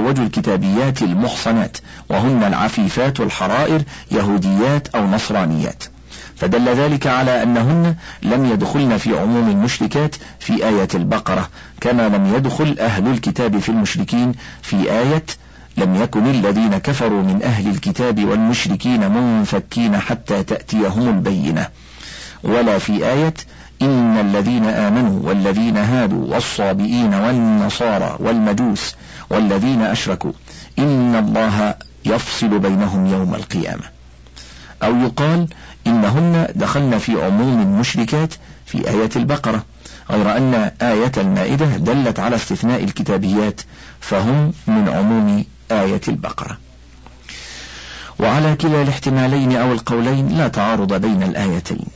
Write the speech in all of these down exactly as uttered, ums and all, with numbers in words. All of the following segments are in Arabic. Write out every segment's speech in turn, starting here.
يتزوج الكتابيات المحصنات، وهن العفيفات الحرائر يهوديات أو نصرانيات، فدل ذلك على أنهن لم يدخلن في عموم المشركات في آية البقرة، كما لم يدخل أهل الكتاب في المشركين في آية لم يكن الذين كفروا من أهل الكتاب والمشركين منفكين حتى تأتيهم البينة، ولا في آية إن الذين آمنوا والذين هادوا والصابئين والنصارى والمجوس والذين أشركوا إن الله يفصل بينهم يوم القيامة. أو يقال إنهن دخلن في عموم المشركات في آية البقرة، غير أن آية المائدة دلت على استثناء الكتابيات، فهم من عموم آية البقرة. وعلى كلا الاحتمالين أو القولين لا تعارض بين الآيتين،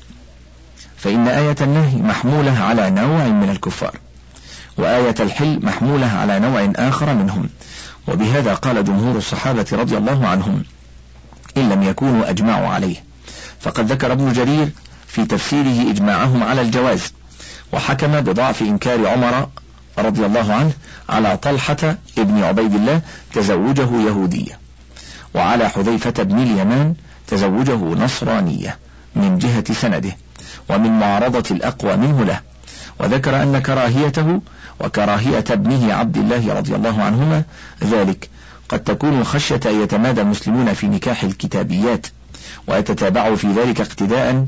فإن آية النهي محمولة على نوع من الكفار، وآية الحل محمولة على نوع آخر منهم، وبهذا قال جمهور الصحابة رضي الله عنهم إن لم يكونوا أجمعوا عليه، فقد ذكر ابن جرير في تفسيره إجماعهم على الجواز، وحكم بضعف إنكار عمر رضي الله عنه على طلحة ابن عبيد الله تزوجه يهودية، وعلى حذيفة بن اليمان تزوجه نصرانية من جهة سنده ومن معارضة الأقوى منه له، وذكر أن كراهيته وكراهية ابنه عبد الله رضي الله عنهما ذلك قد تكون خشية أن يتمادى المسلمون في نكاح الكتابيات ويتتابعوا في ذلك اقتداء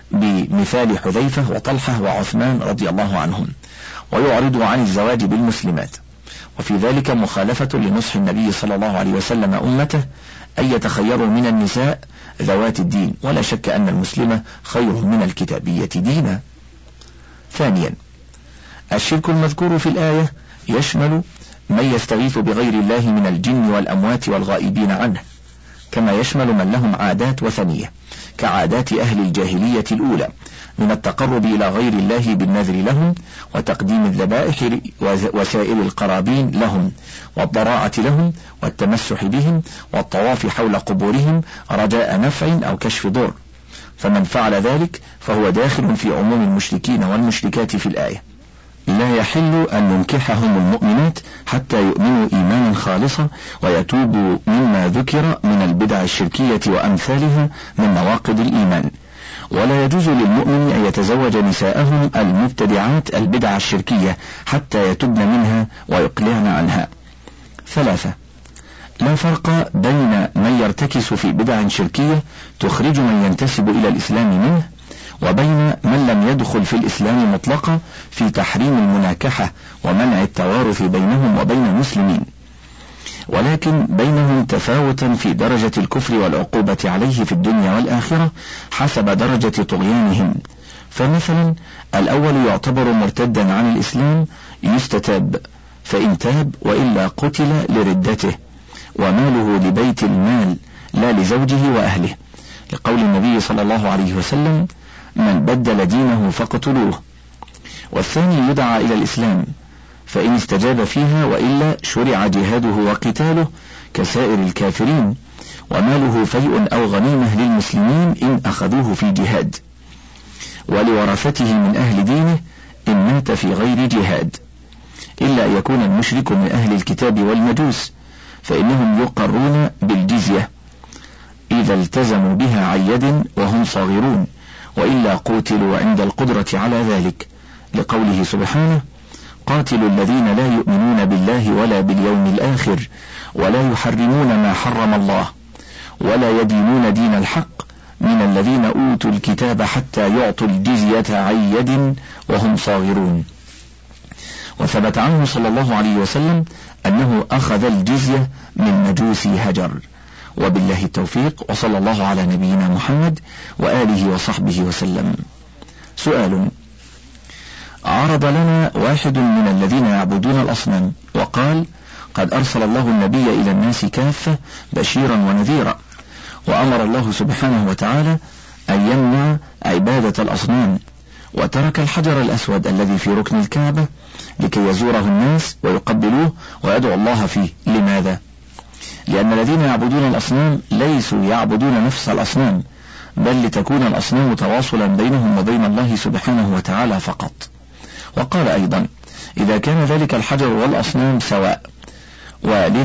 بمثال حذيفة وطلحة وعثمان رضي الله عنهم، ويعرضوا عن الزواج بالمسلمات، وفي ذلك مخالفة لنصح النبي صلى الله عليه وسلم أمته أن يتخيروا من النساء ذوات الدين، ولا شك أن المسلمة خير من الكتابية دينا. ثانيا، الشرك المذكور في الآية يشمل من يستغيث بغير الله من الجن والأموات والغائبين عنه، كما يشمل من لهم عادات وثنية كعادات أهل الجاهلية الأولى من التقرب إلى غير الله بالنذر لهم وتقديم الذبائح وسائر القرابين لهم والضراعة لهم والتمسح بهم والطواف حول قبورهم رجاء نفع أو كشف ضر، فمن فعل ذلك فهو داخل في عموم المشركين والمشركات في الآية. لا يحل أن ننكحهم المؤمنات حتى يؤمنوا إيمانا خالصا ويتوبوا مما ذكر من البدع الشركية وأمثالها من نواقض الإيمان، ولا يجوز للمؤمن أن يتزوج نساءهم المبتدعات البدع الشركية حتى يتبن منها ويقلعن عنها. ثلاثة، لا فرق بين من يرتكس في بدع شركية تخرج من ينتسب إلى الإسلام منه وبين من لم يدخل في الإسلام مطلقا في تحريم المناكحة ومنع التوارث بينهم وبين المسلمين، ولكن بينهم تفاوتا في درجة الكفر والعقوبة عليه في الدنيا والآخرة حسب درجة طغيانهم. فمثلا الأول يعتبر مرتدا عن الإسلام يستتاب، فإن تاب وإلا قتل لردته، وماله لبيت المال لا لزوجه وأهله، لقول النبي صلى الله عليه وسلم من بدل دينه فاقتلوه. والثاني يدعى إلى الإسلام، فإن استجاب فيها وإلا شرع جهاده وقتاله كسائر الكافرين، وماله فيء أو غنيمة للمسلمين إن أخذوه في جهاد، ولورثته من أهل دينه إن مات في غير جهاد، إلا أن يكون المشرك من أهل الكتاب والمجوس، فإنهم يقرون بالجزية إذا التزموا بها عن يد وهم صاغرون، وإلا قوتلوا عند القدرة على ذلك، لقوله سبحانه قاتلوا الذين لا يؤمنون بالله ولا باليوم الآخر ولا يحرمون ما حرم الله ولا يدينون دين الحق من الذين أوتوا الكتاب حتى يعطوا الجزية عن يد وهم صاغرون. وثبت عنه صلى الله عليه وسلم أنه أخذ الجزية من مجوس هجر. وبالله التوفيق، وصلى الله على نبينا محمد وآله وصحبه وسلم. سؤال: عرض لنا واحد من الذين يعبدون الأصنام وقال قد أرسل الله النبي إلى الناس كافة بشيرا ونذيرا، وأمر الله سبحانه وتعالى أن يمنع عبادة الأصنام، وترك الحجر الأسود الذي في ركن الكعبة لكي يزوره الناس ويقبلوه ويدعو الله فيه. لماذا؟ لأن الذين يعبدون الأصنام ليسوا يعبدون نفس الأصنام، بل لتكون الأصنام تواصلا بينهم وبين الله سبحانه وتعالى فقط. وقال أيضا إذا كان ذلك الحجر والأصنام سواء، ولذا